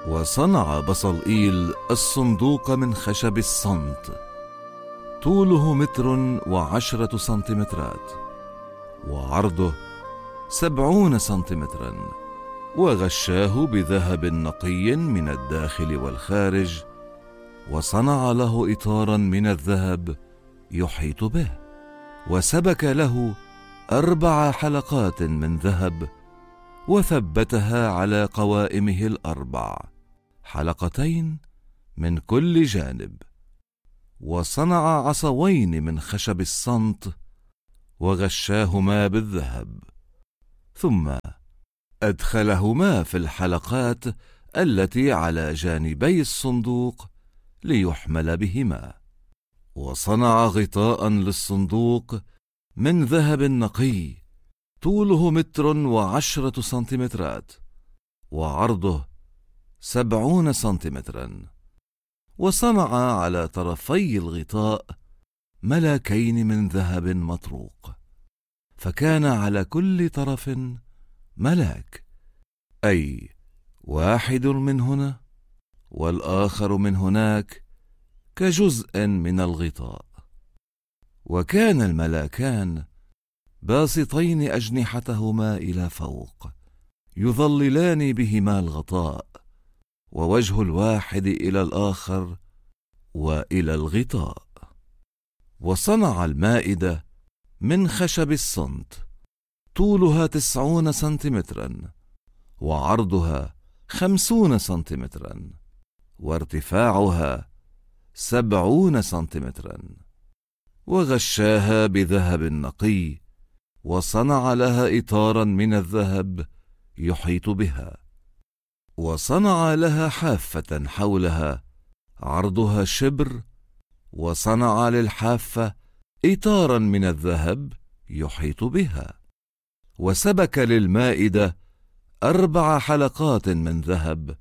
وصنع بصلئيل الصندوق من خشب الصمت، طوله 1.10 سنتيمترات، وعرضه 70 سنتيمترا، وغشاه بذهب نقي من الداخل والخارج، وصنع له إطارا من الذهب يحيط به، وسبك له 4 حلقات من ذهب، وثبتها على قوائمه 4 حلقتين من كل جانب، وصنع عصوين من خشب الصمت وغشاهما بالذهب، ثم أدخلهما في الحلقات التي على جانبي الصندوق ليحمل بهما، وصنع غطاء للصندوق من ذهب نقي، طوله 1.10 سنتيمترات، وعرضه 70 سنتيمترا، وصنع على طرفي الغطاء ملاكين من ذهب مطروق، فكان على كل طرف ملاك، أي واحد من هنا والآخر من هناك كجزء من الغطاء. وكان الملاكان باسطين أجنحتهما إلى فوق، يظللان بهما الغطاء، ووجه الواحد إلى الآخر وإلى الغطاء. وصنع المائدة من خشب الصمت، طولها 90 سنتيمترا، وعرضها 50 سنتيمترا، وارتفاعها 70 سنتيمترا، وغشاها بذهب نقي، وصنع لها إطارا من الذهب يحيط بها، وصنع لها حافة حولها عرضها 1 شبر، وصنع للحافة إطارا من الذهب يحيط بها، وسبك للمائدة 4 حلقات من ذهب،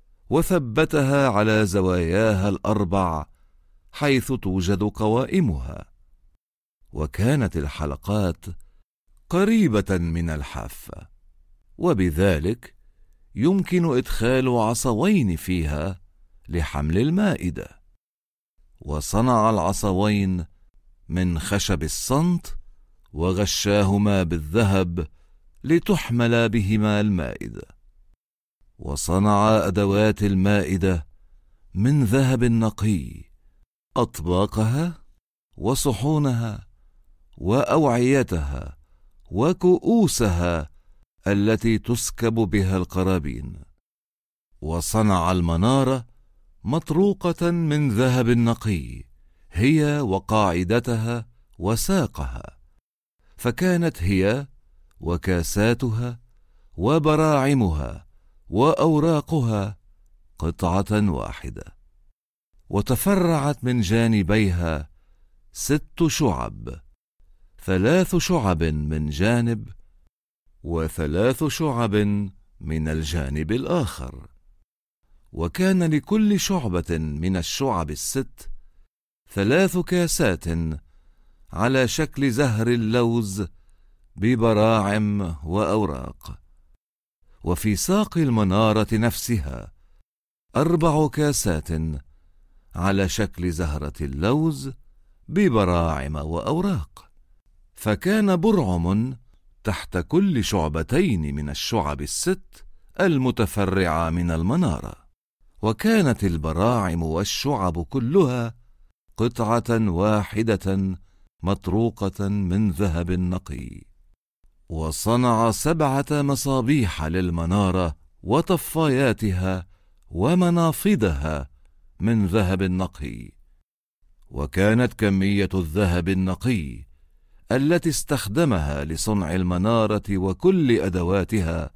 وثبتها على زواياها 4 حيث توجد قوائمها، وكانت الحلقات قريبة من الحافة، وبذلك يمكن إدخال عصوين فيها لحمل المائدة. وصنع العصوين من خشب الصمت، وغشاهما بالذهب لتحمل بهما المائدة. وصنع أدوات المائدة من ذهب نقي، أطباقها وصحونها وأوعيتها وكؤوسها التي تسكب بها القرابين. وصنع المنارة مطروقة من ذهب نقي، هي وقاعدتها وساقها، فكانت هي وكاساتها وبراعمها وأوراقها قطعة واحدة، وتفرعت من جانبيها 6 شعب، 3 شعب من جانب و3 شعب من الجانب الآخر. وكان لكل شعبة من الشعب 6 3 كاسات على شكل زهر اللوز ببراعم وأوراق. وفي ساق المنارة نفسها 4 كاسات على شكل زهرة اللوز ببراعم وأوراق، فكان برعم تحت كل شعبتين من الشعب 6 المتفرعة من المنارة. وكانت البراعم والشعب كلها قطعة واحدة مطروقة من ذهب نقي. وصنع 7 مصابيح للمنارة وطفاياتها ومنافضها من ذهب نقي. وكانت كمية الذهب النقي التي استخدمها لصنع المنارة وكل أدواتها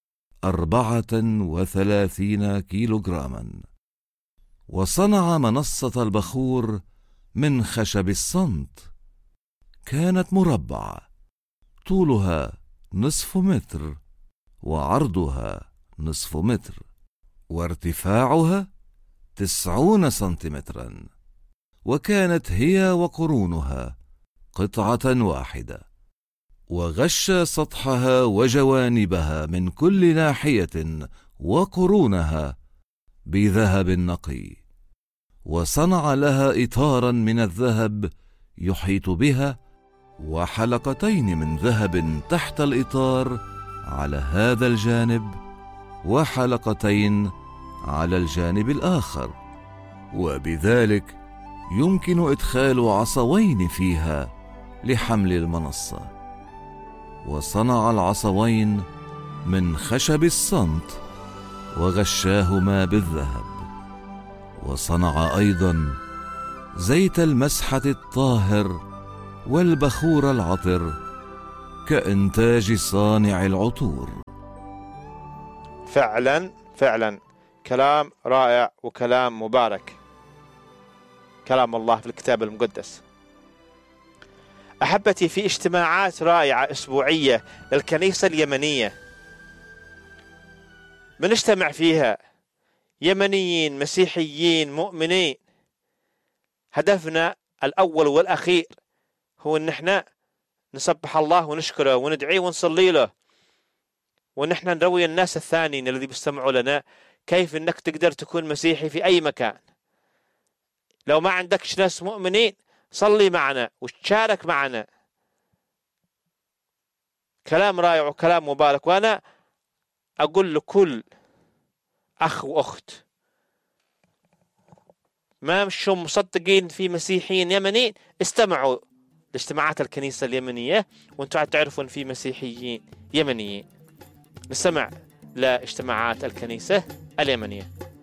34 كيلوغراما. وصنع منصة البخور من خشب الصمت، كانت مربعة، طولها 1/2 متر، وعرضها 1/2 متر، وارتفاعها 90 سنتيمترا، وكانت هي وقرونها قطعة واحدة. وغش سطحها وجوانبها من كل ناحية وقرونها بذهب نقي، وصنع لها إطارا من الذهب يحيط بها، وحلقتين من ذهب تحت الإطار على هذا الجانب، وحلقتين على الجانب الآخر، وبذلك يمكن إدخال عصوين فيها لحمل المنصة. وصنع العصوين من خشب الصمت وغشاهما بالذهب. وصنع أيضا زيت المسحة الطاهر والبخور العطر كإنتاج صانع العطور. فعلا كلام رائع وكلام مبارك، كلام الله في الكتاب المقدس. أحبتي، في اجتماعات رائعة أسبوعية للكنيسة اليمنية بنجتمع فيها يمنيين مسيحيين مؤمنين. هدفنا الأول والأخير هو أن احنا نسبح الله ونشكره وندعيه ونصلي له، وأن احنا نروي الناس الثانيين الذي بيستمعوا لنا كيف أنك تقدر تكون مسيحي في أي مكان. لو ما عندكش ناس مؤمنين صلي معنا وتشارك معنا. كلام رائع وكلام مبارك. وأنا أقول لكل أخ وأخت ما مشوا مصدقين في مسيحيين يمنيين، استمعوا لاجتماعات الكنيسة اليمنية وانتم تعرفون في مسيحيين يمنيين. نستمع لاجتماعات الكنيسة اليمنية.